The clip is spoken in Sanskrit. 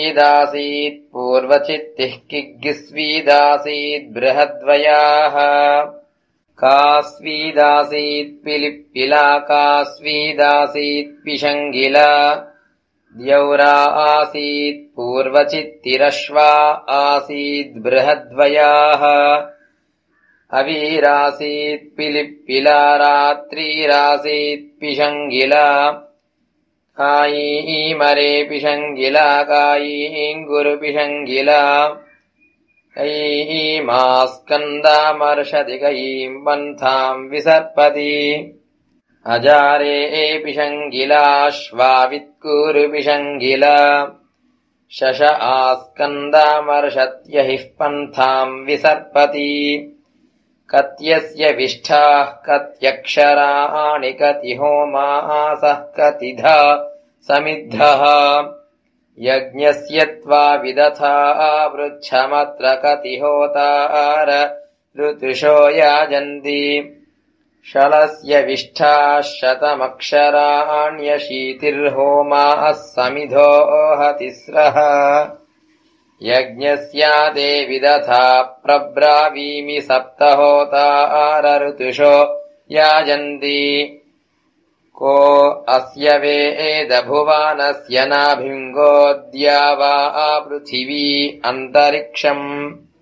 स्वीदासीत् पूर्वचित्तिः किग्गिस्वीदासीत् बृहद्वयाः का स्वीदासीत् पिलिप्पिला का स्वीदासीत् पिशङ्गिला द्यौरा आसीत् पूर्वचित्तिरश्वा आसीत् बृहद्वयाः अवीरासीत् पिलिप्पिला रात्रिरासीत् पिशङ्गिला कायीमरे पिशङ्गिला कायीङ्गुरुपिशङ्गिला कैमास्कन्दामर्षदिकैम् पन्थाम् विसर्पति अजारे पिशङ्गिलाश्वावित्कूरुपिशङ्गिला शश आस्कन्दामर्षत्यहिः पन्थाम् विसर्पति कत्यस्य विष्ठाः कत्यक्षराणि कति होमासः कतिधा समिद्धः यज्ञस्य त्वा विदथा वृच्छमत्र कति होतार ऋतुषो याजन्ति शलस्य विष्ठाः शतमक्षराण्यशीतिर्होमाः समिधोह तिस्रः यज्ञस्यादे विदथा प्रब्रावीमि सप्तहोतार ऋतुषो याजन्ति को अस्य वेदभुवानस्य नाभिङ्गोऽद्या वा पृथिवी अन्तरिक्षम्